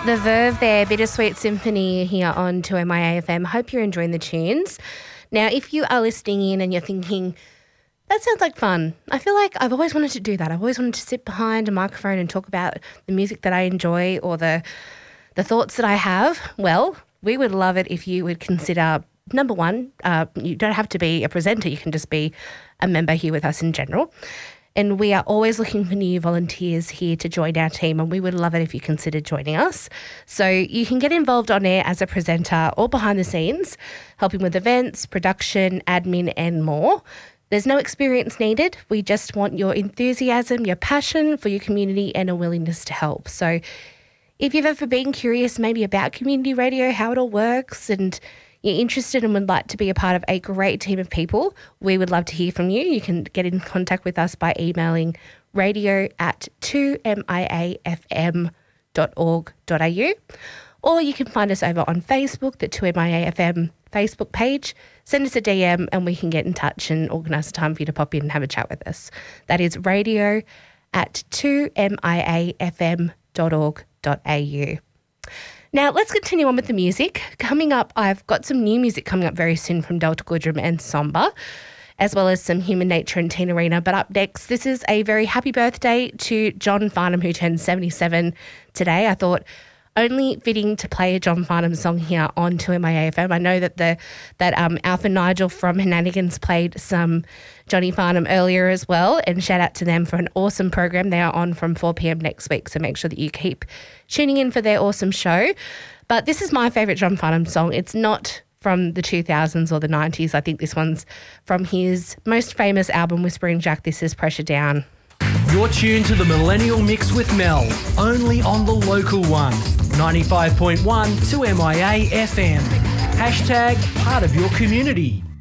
The Verve there, Bittersweet Symphony here on 2MIA-FM. Hope you're enjoying the tunes. Now, if you are listening in and you're thinking, that sounds like fun. I feel like I've always wanted to do that. I've always wanted to sit behind a microphone and talk about the music that I enjoy or the thoughts that I have. Well, we would love it if you would consider, number one, you don't have to be a presenter. You can just be a member here with us in general. And we are always looking for new volunteers here to join our team, and we would love it if you consider joining us. So you can get involved on air as a presenter or behind the scenes, helping with events, production, admin and more. There's no experience needed. We just want your enthusiasm, your passion for your community and a willingness to help. So if you've ever been curious maybe about community radio, how it all works, and you're interested and would like to be a part of a great team of people, we would love to hear from you. You can get in contact with us by emailing radio@2miafm.org.au, or you can find us over on Facebook, the 2MIA-FM Facebook page. Send us a DM and we can get in touch and organise a time for you to pop in and have a chat with us. That is radio@2miafm.org.au. Now, let's continue on with the music. Coming up, I've got some new music coming up very soon from Delta Goodrum and Somber, as well as some Human Nature and Tina Arena. But up next, this is a very happy birthday to John Farnham, who turned 77 today. I thought only fitting to play a John Farnham song here on 2MIA-FM. I know that Alpha Nigel from Henanigans played some Johnny Farnham earlier as well, and shout out to them for an awesome program. They are on from 4 p.m. next week, so make sure that you keep tuning in for their awesome show. But this is my favourite John Farnham song. It's not from the 2000s or the 90s. I think this one's from his most famous album, Whispering Jack. This is Pressure Down. You're tuned to the Millennial Mix with Mel, only on the local one, 95.1 2MIA-FM. # part of your community.